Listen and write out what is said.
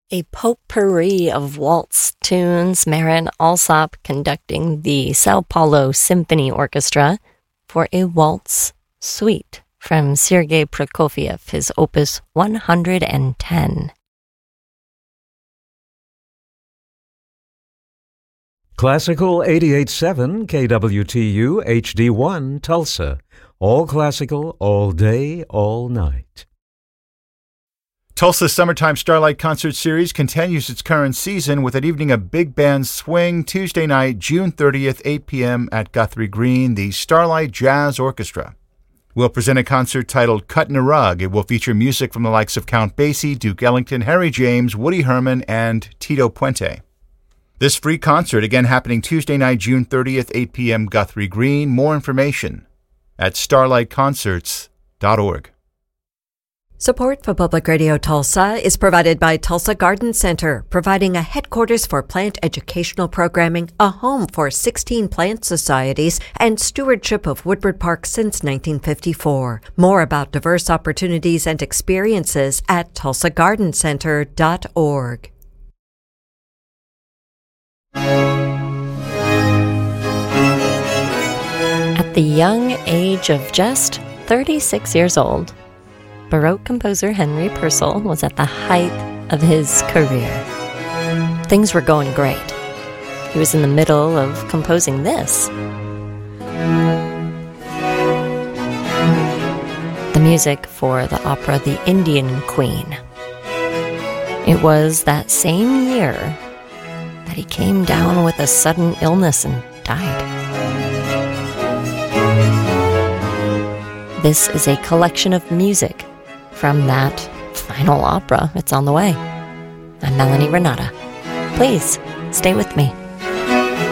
A potpourri of waltz tunes, Marin Alsop conducting the Sao Paulo Symphony Orchestra for a waltz suite from Sergei Prokofiev, his opus 110. Classical 88.7 KWTU HD1 Tulsa. All classical, all day, all night. Tulsa's Summertime Starlight Concert Series continues its current season with an evening of big band swing Tuesday night, June 30th, 8 p.m. at Guthrie Green, the Starlight Jazz Orchestra. We'll present a concert titled Cuttin' a Rug. It will feature music from the likes of Count Basie, Duke Ellington, Harry James, Woody Herman, and Tito Puente. This free concert again happening Tuesday night, June 30th, 8 p.m. Guthrie Green. More information at starlightconcerts.org. Support for Public Radio Tulsa is provided by Tulsa Garden Center, providing a headquarters for plant educational programming, a home for 16 plant societies, and stewardship of Woodward Park since 1954. More about diverse opportunities and experiences at tulsagardencenter.org. At the young age of just 36 years old, Baroque composer Henry Purcell was at the height of his career. Things were going great. He was in the middle of composing this. The music for the opera The Indian Queen. It was that same year that he came down with a sudden illness and died. This is a collection of music from that final opera. It's on the way. I'm Melanie Renata. Please stay with me.